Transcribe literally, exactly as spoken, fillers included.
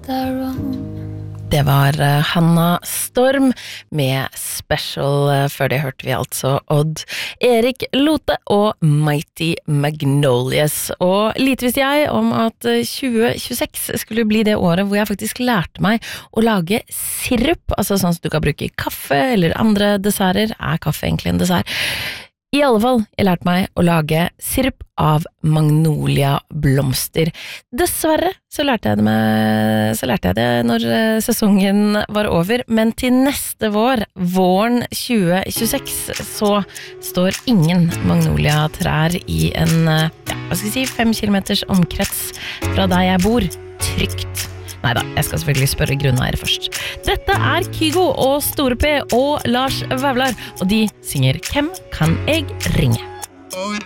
Det var uh, Hanna Storm med Special. Uh, før det hørte vi altså Odd Erik Lote og Mighty Magnolias. Og lite visste jeg om at uh, tjue tjueseks skulle bli det året hvor jeg faktisk lærte meg å lage sirup, altså sånn som du kan bruke i kaffe eller andre desserter. Er kaffe egentlig en dessert? I alle fall, jeg lærte meg å lage sirup av magnolia-blomster. Dessverre så lærte jeg det, med, så lærte jeg det når sesongen var over, men til neste vår, våren tjue tjueseks, så står ingen magnolia-trær i en, ja, hva skal jeg si, fem kilometers omkrets fra der jeg bor, trygt. Neida, jeg skal selvfølgelig spørre grunneier først. Dette er Kygo og Store P og Lars Vaular, og de synger Hvem kan jeg ringe?